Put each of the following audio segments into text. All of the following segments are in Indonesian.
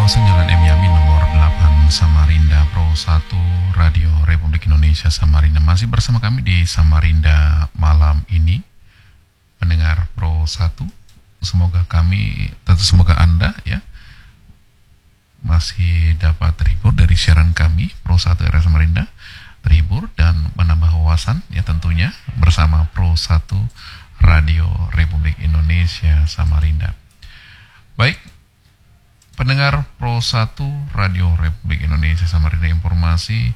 kawasan Jalan M. Yamin nomor 8 Samarinda, Pro 1 Radio Republik Indonesia Samarinda. Masih bersama kami di Samarinda malam ini, pendengar Pro 1. Semoga Anda ya masih dapat terhibur dari siaran kami Pro 1 area Samarinda, terhibur dan menambah wawasan ya tentunya bersama Pro 1 Radio Republik Indonesia Samarinda. Baik, pendengar Pro 1 Radio Republik Indonesia Samarinda, informasi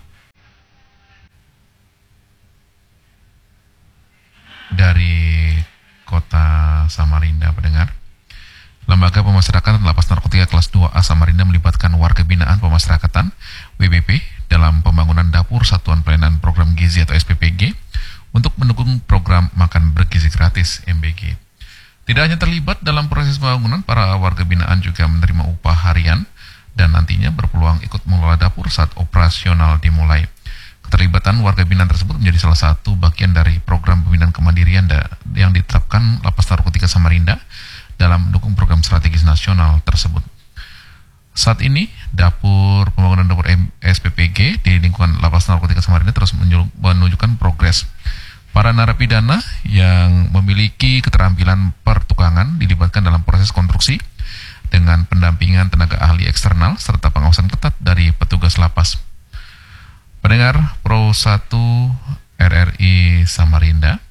dari Kota Samarinda, pendengar. Lembaga Pemasyarakatan Lapas Narkotika kelas 2A Samarinda melibatkan warga binaan pemasyarakatan WBP dalam pembangunan dapur Satuan Pelayanan Program Gizi atau SPPG untuk mendukung program makan bergizi gratis MBG. Tidak hanya terlibat dalam proses pembangunan, para warga binaan juga menerima upah harian dan nantinya berpeluang ikut mengelola dapur saat operasional dimulai. Keterlibatan warga binaan tersebut menjadi salah satu bagian dari program pembinaan kemandirian yang diterapkan Lapas Narkotika Samarinda dalam mendukung program strategis nasional tersebut. Saat ini, pembangunan dapur SPPG di lingkungan Lapas Narkotika Samarinda terus menunjukkan progres. Para narapidana yang memiliki keterampilan pertukangan dilibatkan dalam proses konstruksi dengan pendampingan tenaga ahli eksternal serta pengawasan ketat dari petugas lapas. Pendengar Pro 1 RRI Samarinda,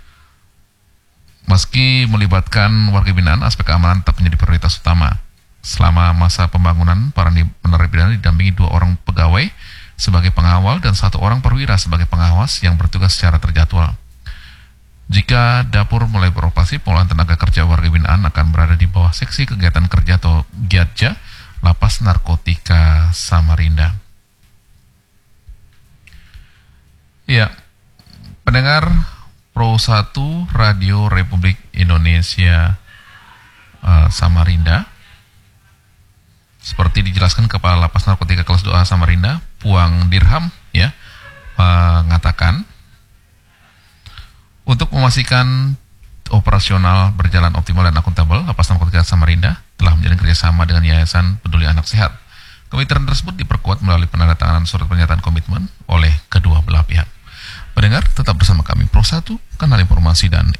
meski melibatkan warga binaan, aspek keamanan tetap menjadi prioritas utama. Selama masa pembangunan, para narapidana didampingi 2 orang pegawai sebagai pengawal dan 1 orang perwira sebagai pengawas yang bertugas secara terjadwal. Jika dapur mulai beroperasi, pengolahan tenaga kerja warga binaan akan berada di bawah seksi kegiatan kerja atau GIATJA Lapas Narkotika Samarinda. Ya, pendengar Pro 1 Radio Republik Indonesia Samarinda, seperti dijelaskan Kepala Lapas Narkotika kelas 2A Samarinda, Puang Dirham ya, mengatakan untuk memastikan operasional berjalan optimal dan akuntabel, Lapas Narkotika Samarinda telah menjalin kerjasama dengan Yayasan Peduli Anak Sehat. Kemitraan tersebut diperkuat melalui penandatanganan surat pernyataan komitmen oleh kedua belah pihak. Pendengar, tetap bersama kami Pro 1, kanal informasi dan